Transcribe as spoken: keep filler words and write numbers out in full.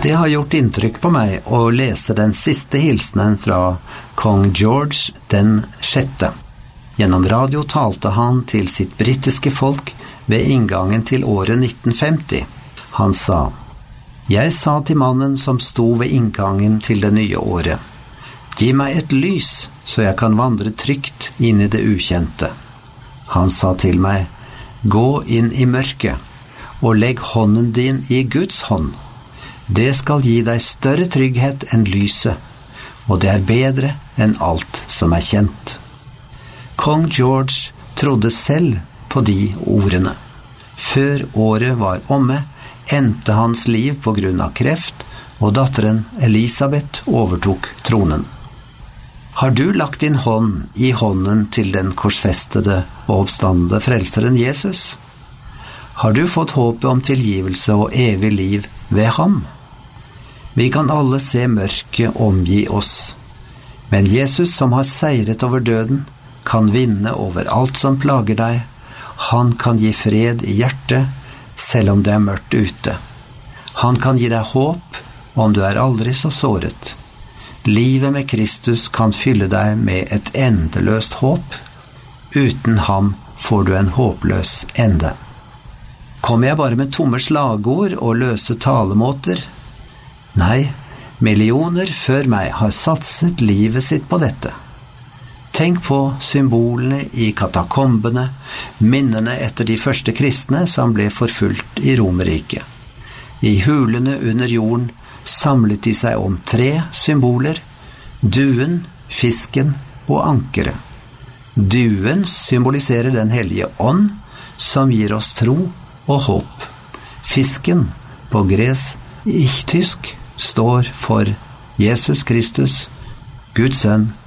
Det har gjort inntrykk på meg å lese den siste hilsenen fra kong George den sjette. Gjennom radio talte han til sitt britiske folk ved inngangen til året nitten femti. Han sa: «Jeg sa til mannen som sto ved inngangen til det nye året, gi meg et lys, så jeg kan vandre trygt inn i det ukjente. Han sa til meg, gå inn i mørket, og legg hånden din i Guds hånd. Det skal gi deg større trygghet enn lyset, og det er bedre enn alt som er kjent.» Kong George trodde selv på de ordene. Før året var omme, endte hans liv på grunn av kreft, og datteren Elisabeth overtok tronen. Har du lagt din hånd i hånden til den korsfestede og oppstandede frelseren Jesus? Har du fått håpet om tilgivelse og evig liv ved ham? Vi kan alle se mørket omgi oss, men Jesus som har seiret over døden, kan vinne over alt som plager deg. Han kan gi fred i hjertet, selv om det er mørkt ute. Han kan gi deg håp, om du er aldri så såret. Livet med Kristus kan fylle deg med et endeløst håp. Uten ham får du en håpløs ende. Kommer jeg bare med tomme slagord og løse talemåter? Nei, millioner før meg har satset livet sitt på dette. Tenk på symbolene i katakombene, minnene etter de første kristne som ble forfulgt i Romerriket. I hulene under jorden samlet de seg om tre symboler: duen, fisken og ankeret. Duen symboliserer den hellige ånd, som gir oss tro og håp. Fisken, på gresk ichtysk, står for Jesus Kristus, Guds sønn,